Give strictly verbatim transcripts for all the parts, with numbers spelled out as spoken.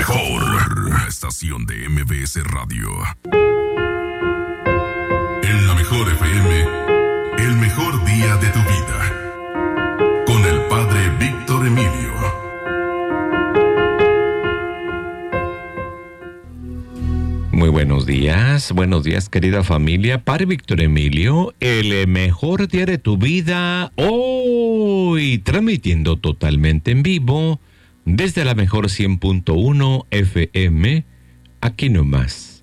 mejor estación de M B S Radio. En la mejor F M, el mejor día de tu vida. Con el padre Víctor Emilio. Muy buenos días, buenos días querida familia. Padre Víctor Emilio, el mejor día de tu vida, hoy transmitiendo totalmente en vivo desde la mejor cien punto uno F M, aquí nomás,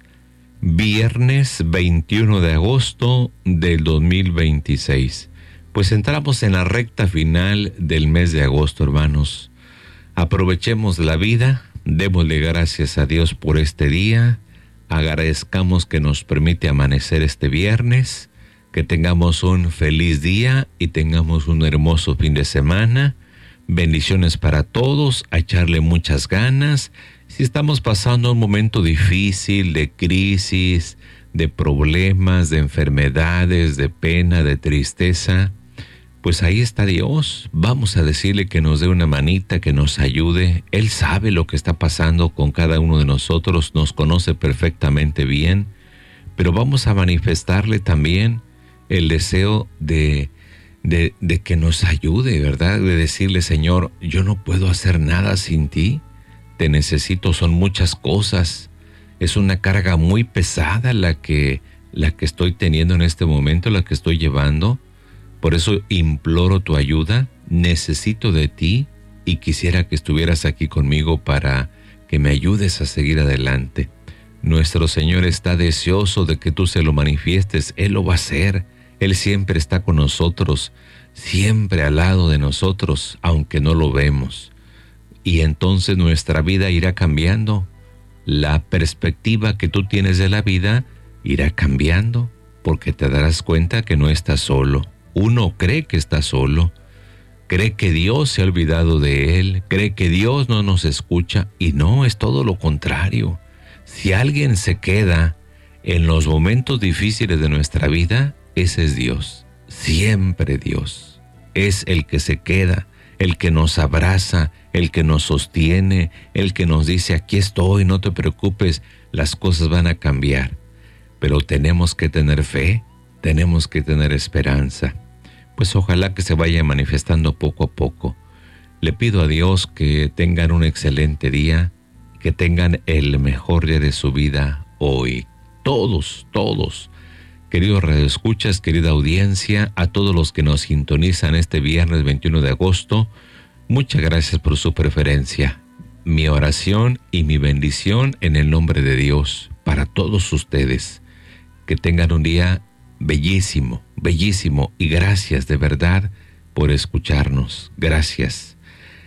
viernes veintiuno de agosto del dos mil veintiséis. Pues entramos en la recta final del mes de agosto, hermanos. Aprovechemos la vida, démosle gracias a Dios por este día. Agradezcamos que nos permite amanecer este viernes, que tengamos un feliz día y tengamos un hermoso fin de semana. Bendiciones para todos, a echarle muchas ganas. Si estamos pasando un momento difícil, de crisis, de problemas, de enfermedades, de pena, de tristeza, pues ahí está Dios. Vamos a decirle que nos dé una manita, que nos ayude. Él sabe lo que está pasando con cada uno de nosotros, nos conoce perfectamente bien, pero vamos a manifestarle también el deseo de, de, de que nos ayude, ¿verdad? De decirle, Señor, yo no puedo hacer nada sin ti, te necesito, son muchas cosas, es una carga muy pesada la que, la que estoy teniendo en este momento, la que estoy llevando. Por eso imploro tu ayuda, necesito de ti y quisiera que estuvieras aquí conmigo para que me ayudes a seguir adelante. Nuestro Señor está deseoso de que tú se lo manifiestes, Él lo va a hacer. Él siempre está con nosotros, siempre al lado de nosotros, aunque no lo vemos. Y entonces nuestra vida irá cambiando. La perspectiva que tú tienes de la vida irá cambiando, porque te darás cuenta que no estás solo. Uno cree que está solo, cree que Dios se ha olvidado de él, cree que Dios no nos escucha, y no, es todo lo contrario. Si alguien se queda en los momentos difíciles de nuestra vida, ese es Dios, siempre Dios. Es el que se queda, el que nos abraza, el que nos sostiene, el que nos dice, aquí estoy, no te preocupes, las cosas van a cambiar. Pero tenemos que tener fe, tenemos que tener esperanza. Pues ojalá que se vaya manifestando poco a poco. Le pido a Dios que tengan un excelente día, que tengan el mejor día de su vida hoy. Todos, todos. Queridos radioescuchas, querida audiencia, a todos los que nos sintonizan este viernes veintiuno de agosto, muchas gracias por su preferencia. Mi oración y mi bendición en el nombre de Dios para todos ustedes. Que tengan un día bellísimo, bellísimo, y gracias de verdad por escucharnos. Gracias.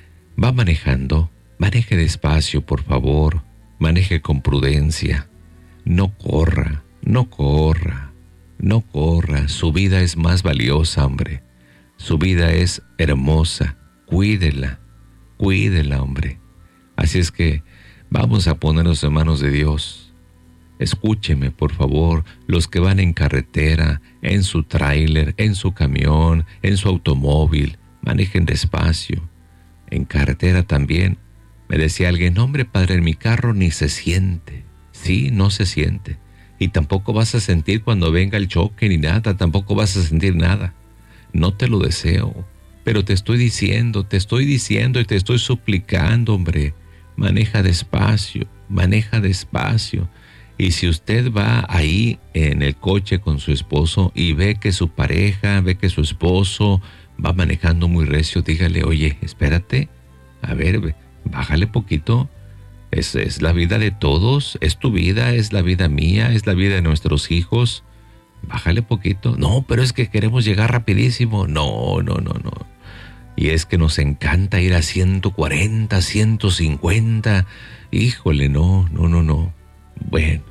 Va manejando, maneje despacio, por favor, maneje con prudencia. No corra, no corra, no corra. Su vida es más valiosa, hombre. Su vida es hermosa. Cuídela, cuídela, hombre. Así es que vamos a ponernos en manos de Dios. Escúcheme, por favor, los que van en carretera, en su tráiler, en su camión, en su automóvil, manejen despacio. En carretera también. Me decía alguien, hombre, padre, en mi carro ni se siente. Sí, no se siente. Y tampoco vas a sentir cuando venga el choque ni nada, tampoco vas a sentir nada. No te lo deseo, pero te estoy diciendo, te estoy diciendo y te estoy suplicando, hombre, maneja despacio, maneja despacio. Y si usted va ahí en el coche con su esposo y ve que su pareja, ve que su esposo va manejando muy recio, dígale, oye, espérate, a ver, bájale poquito. Es, es la vida de todos, es tu vida, es la vida mía, es la vida de nuestros hijos. Bájale poquito. No, pero es que queremos llegar rapidísimo. No, no, no, no. Y es que nos encanta ir a ciento cuarenta, ciento cincuenta. Híjole, no, no, no, no. Bueno,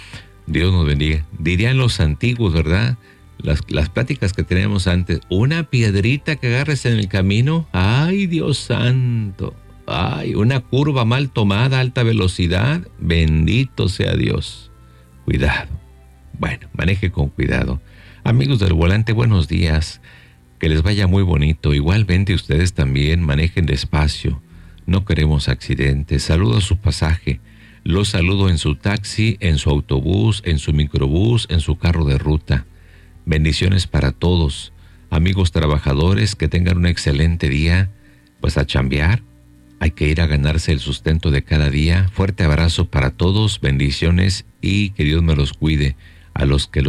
Dios nos bendiga. Dirían los antiguos, ¿verdad? Las, las pláticas que teníamos antes. Una piedrita que agarres en el camino. ¡Ay, Dios santo! ¡Ay, una curva mal tomada, alta velocidad! Bendito sea Dios. Cuidado. Bueno, maneje con cuidado. Amigos del volante, buenos días. Que les vaya muy bonito. Igualmente ustedes también manejen despacio. No queremos accidentes. Saludo a su pasaje. Los saludo en su taxi, en su autobús, en su microbús, en su carro de ruta. Bendiciones para todos. Amigos trabajadores, que tengan un excelente día. Pues a chambear. Hay que ir a ganarse el sustento de cada día. Fuerte abrazo para todos. Bendiciones y que Dios me los cuide. A los que